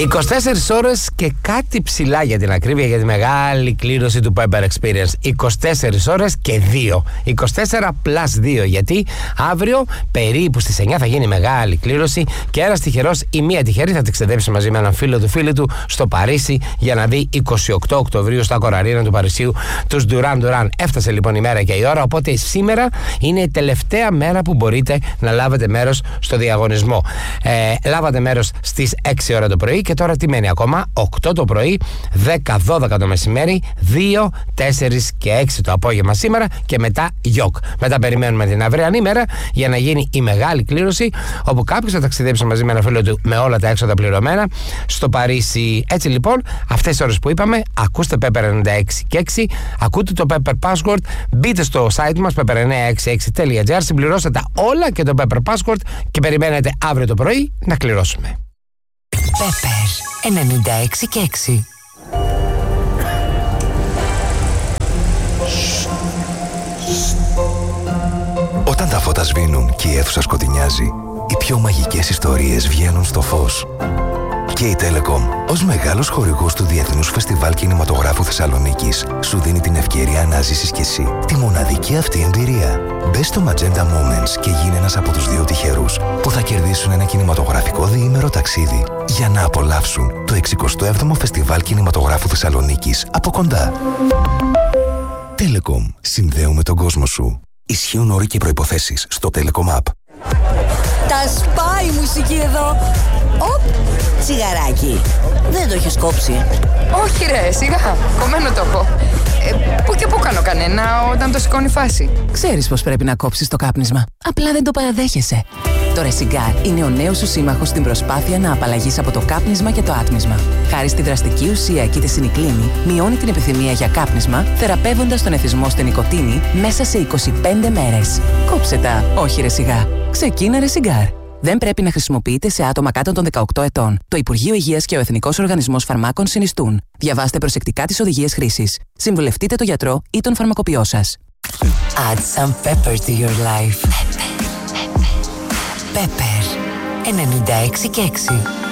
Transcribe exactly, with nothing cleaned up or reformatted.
είκοσι τέσσερις ώρες και κάτι ψηλά για την ακρίβεια για τη μεγάλη κλήρωση του Pepper Experience. είκοσι τέσσερις ώρες και δύο. είκοσι τέσσερα πλας δύο, γιατί αύριο περίπου στις εννιά θα γίνει μεγάλη κλήρωση και ένας τυχερός ή μία τυχερή θα ταξιδέψει μαζί με έναν φίλο του φίλου του στο Παρίσι για να δει είκοσι οκτώ Οκτωβρίου στα Κοραρίνα του Παρισίου τους Duran Duran. Έφτασε λοιπόν η μέρα και η ώρα, οπότε σήμερα είναι η τελευταία μέρα που μπορείτε να λάβετε μέρος στο διαγωνισμό. Ε, λάβατε μέρος στις έξι ώρα το πρωί και τώρα τι μένει ακόμα? οκτώ το πρωί, δέκα δώδεκα το μεσημέρι, δύο, τέσσερα και έξι το απόγευμα σήμερα και μετά γιοκ. Μετά περιμένουμε την αυριανή μέρα για να γίνει η μεγάλη κλήρωση, όπου κάποιος θα ταξιδέψει μαζί με ένα φίλο του με όλα τα έξοδα πληρωμένα στο Παρίσι. Έτσι λοιπόν, αυτές τις ώρες που είπαμε, ακούστε Pepper ενενήντα έξι και έξι, ακούτε το Pepper Password, μπείτε στο site μας pepper εννιακόσια εξήντα έξι τελεία τζι άρ, συμπληρώστε τα όλα και το Pepper Password και περιμένετε αύριο το πρωί να κληρώσουμε. Pepper ενενήντα έξι και έξι. Όταν τα φώτα σβήνουν και η αίθουσα σκοτεινιάζει, οι πιο μαγικές ιστορίες βγαίνουν στο φως. Και η Telecom, ως μεγάλος χορηγός του Διεθνούς Φεστιβάλ Κινηματογράφου Θεσσαλονίκης, σου δίνει την ευκαιρία να ζήσεις κι εσύ τη μοναδική αυτή εμπειρία. Μπες στο Magenta Moments και γίνε ένας από τους δύο τυχερούς που θα κερδίσουν ένα κινηματογραφικό διήμερο ταξίδι για να απολαύσουν το εξηκοστό έβδομο Φεστιβάλ Κινηματογράφου Θεσσαλονίκης από κοντά. Telecom. Συνδέουμε τον κόσμο σου. Ισχύουν όροι και προϋποθέσεις στο Telecom App. Τα σπάει η μουσική εδώ. Οπ, τσιγαράκι. Δεν το έχεις κόψει? Όχι ρε, σιγά, κομμένο το έχω. ε, Πού και πού κάνω κανένα όταν το σηκώνει φάση. Ξέρεις πως πρέπει να κόψεις το κάπνισμα, απλά δεν το παραδέχεσαι. Το Resigar είναι ο νέος σου σύμμαχος στην προσπάθεια να απαλλαγείς από το κάπνισμα και το άτμισμα. Χάρη στη δραστική ουσία κητεσινικλίνη, μειώνει την επιθυμία για κάπνισμα, θεραπεύοντας τον εθισμό στη νοικοτήνη μέσα σε είκοσι πέντε μέρες. Κόψε τα, όχι Resigar. Ξεκίνα Resigar. Δεν πρέπει να χρησιμοποιείται σε άτομα κάτω των δεκαοκτώ ετών. Το Υπουργείο Υγείας και ο Εθνικός Οργανισμός Φαρμάκων συνιστούν. Διαβάστε προσεκτικά τις οδηγίες χρήσης. Συμβουλευτείτε τον γιατρό ή τον φαρμακοποιό σας. Add some pepper to your life. Pepper ενενήντα έξι και έξι.